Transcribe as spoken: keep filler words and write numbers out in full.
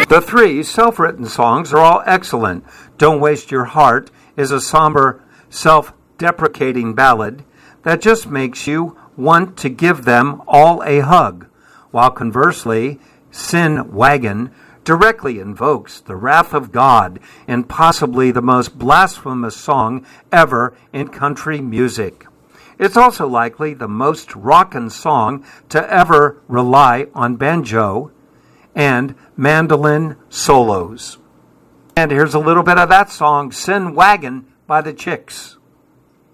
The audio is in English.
The three self-written songs are all excellent. Don't Waste Your Heart is a somber, self-deprecating ballad that just makes you want to give them all a hug, while conversely, Sin Wagon directly invokes the wrath of God in possibly the most blasphemous song ever in country music. It's also likely the most rockin' song to ever rely on banjo and mandolin solos. And here's a little bit of that song, Sin Wagon by the Chicks.